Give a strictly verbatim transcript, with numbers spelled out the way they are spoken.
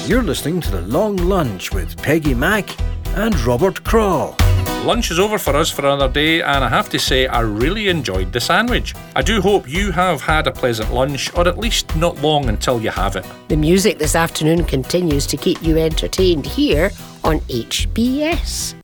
You're listening to The Long Lunch with Peggy Mack and Robert Craw. Lunch is over for us for another day, and I have to say I really enjoyed the sandwich. I do hope you have had a pleasant lunch, or at least not long until you have it. The music this afternoon continues to keep you entertained here on H B S.